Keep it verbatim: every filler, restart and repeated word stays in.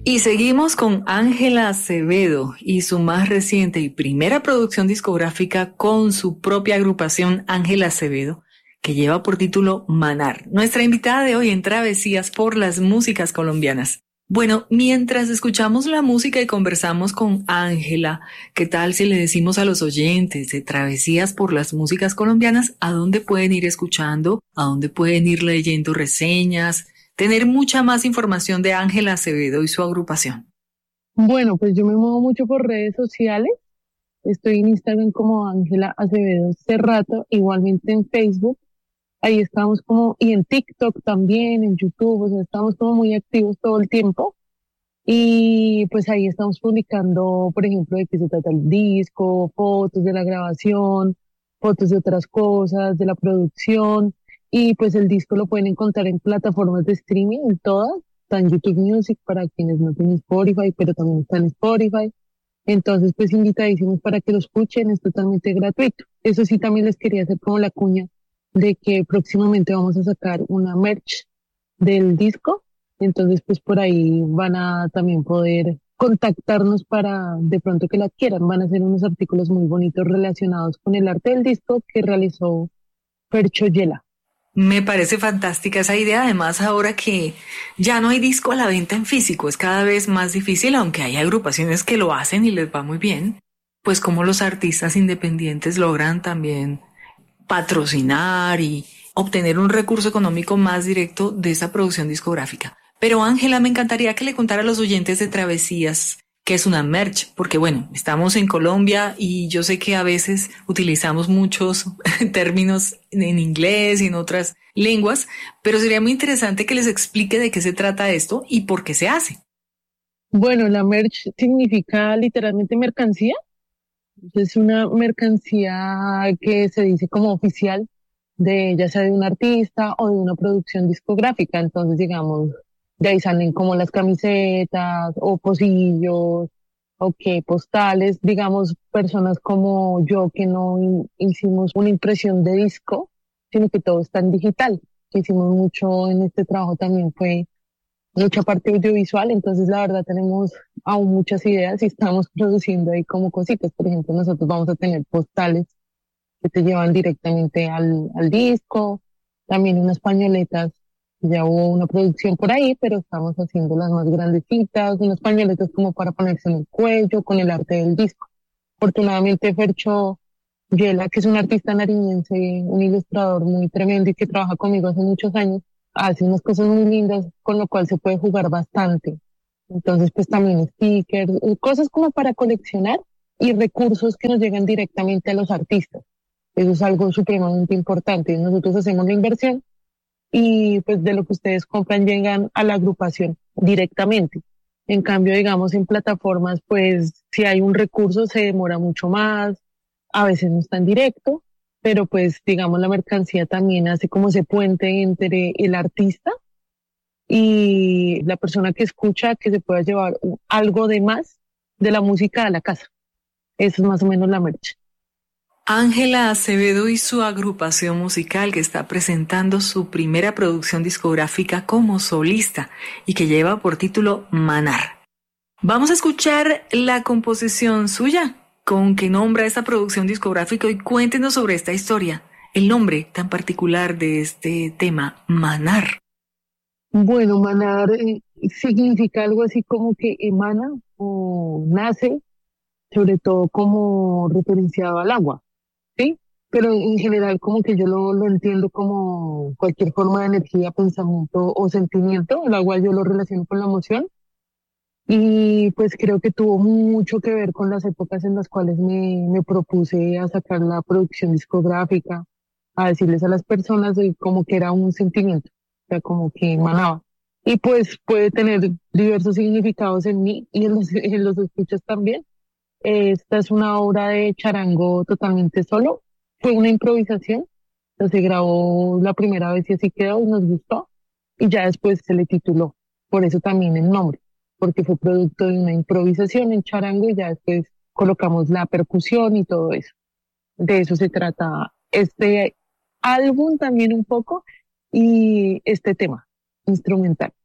Y seguimos con Ángela Acevedo y su más reciente y primera producción discográfica con su propia agrupación Ángela Acevedo, que lleva por título Manar. Nuestra invitada de hoy en Travesías por las Músicas Colombianas. Bueno, mientras escuchamos la música y conversamos con Ángela, ¿qué tal si le decimos a los oyentes de Travesías por las Músicas Colombianas a dónde pueden ir escuchando, a dónde pueden ir leyendo reseñas, tener mucha más información de Ángela Acevedo y su agrupación? Bueno, pues yo me muevo mucho por redes sociales. Estoy en Instagram como Ángela Acevedo Cerrato, igualmente en Facebook. Ahí estamos como, y en TikTok también, en YouTube, o sea, estamos como muy activos todo el tiempo. Y pues ahí estamos publicando, por ejemplo, de qué se trata el disco, fotos de la grabación, fotos de otras cosas, de la producción. Y pues el disco lo pueden encontrar en plataformas de streaming, en todas. Está en YouTube Music para quienes no tienen Spotify, pero también está en Spotify. Entonces, pues invitadísimos para que lo escuchen, es totalmente gratuito. Eso sí, también les quería hacer como la cuña de que próximamente vamos a sacar una merch del disco. Entonces, pues por ahí van a también poder contactarnos para de pronto que la quieran. Van a ser unos artículos muy bonitos relacionados con el arte del disco que realizó Fercho Yela. Me parece fantástica esa idea, además ahora que ya no hay disco a la venta en físico, es cada vez más difícil, aunque hay agrupaciones que lo hacen y les va muy bien, pues como los artistas independientes logran también patrocinar y obtener un recurso económico más directo de esa producción discográfica. Pero Ángela, me encantaría que le contara a los oyentes de Travesías qué es una merch, porque bueno, estamos en Colombia y yo sé que a veces utilizamos muchos términos en inglés y en otras lenguas, pero sería muy interesante que les explique de qué se trata esto y por qué se hace. Bueno, la merch significa literalmente mercancía. Es una mercancía que se dice como oficial de ya sea de un artista o de una producción discográfica. Entonces, digamos, de ahí salen como las camisetas o pocillos o que postales, digamos, personas como yo que no in- hicimos una impresión de disco, sino que todo está en digital. Que hicimos mucho en este trabajo también fue mucha parte audiovisual, entonces la verdad tenemos aún muchas ideas y estamos produciendo ahí como cositas. Por ejemplo, nosotros vamos a tener postales que te llevan directamente al, al disco, también unas pañoletas. Ya hubo una producción por ahí, pero estamos haciendo las más grandecitas, unas pañoletas como para ponerse en el cuello con el arte del disco. Afortunadamente, Fercho Yela, que es un artista nariñense, un ilustrador muy tremendo y que trabaja conmigo hace muchos años, hace unas cosas muy lindas con lo cual se puede jugar bastante. Entonces, pues también stickers, eh, cosas como para coleccionar y recursos que nos llegan directamente a los artistas. Eso es algo supremamente importante. Nosotros hacemos la inversión y pues de lo que ustedes compran llegan a la agrupación directamente. En cambio, digamos, en plataformas, pues si hay un recurso se demora mucho más, a veces no está en directo, pero pues digamos la mercancía también hace como ese puente entre el artista y la persona que escucha, que se pueda llevar algo de más de la música a la casa. Eso es más o menos la merch. Ángela Acevedo y su agrupación musical que está presentando su primera producción discográfica como solista y que lleva por título Manar. Vamos a escuchar la composición suya, con que nombra esta producción discográfica y cuéntenos sobre esta historia, el nombre tan particular de este tema, Manar. Bueno, manar eh, significa algo así como que emana o nace, sobre todo como referenciado al agua, ¿sí? Pero en general como que yo lo, lo entiendo como cualquier forma de energía, pensamiento o sentimiento. El agua yo lo relaciono con la emoción y pues creo que tuvo mucho que ver con las épocas en las cuales me, me propuse a sacar la producción discográfica, a decirles a las personas de como que era un sentimiento, o sea, como que emanaba. Y pues puede tener diversos significados en mí y en los, en los escuchas también. Esta es una obra de charango totalmente solo. Fue una improvisación. Entonces se grabó la primera vez y así quedó y nos gustó. Y ya después se le tituló. Por eso también el nombre, porque fue producto de una improvisación en charango y ya después colocamos la percusión y todo eso. De eso se trata este álbum también un poco y este tema instrumental.